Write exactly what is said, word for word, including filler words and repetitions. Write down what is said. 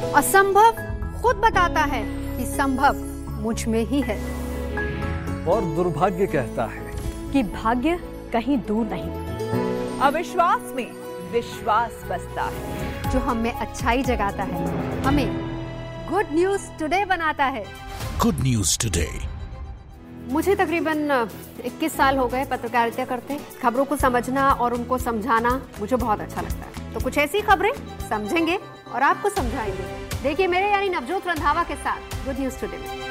असंभव खुद बताता है कि संभव मुझ में ही है। और दुर्भाग्य कहता है कि भाग्य कहीं दूर नहीं। अविश्वास में विश्वास बसता है। जो हमें अच्छाई जगाता है, हमें गुड न्यूज टुडे बनाता है। Good news today. मुझे तकरीबन इक्कीस साल हो गए पत्रकारिता करते। खबरों को समझना और उनको समझाना मुझे बहुत अच्छा लगता है। तो कुछ ऐसी खबरें समझेंगे और आपको समझाएंगे। देखिए मेरे यानी नवजोत रंधावा के साथ गुड न्यूज टुडे में।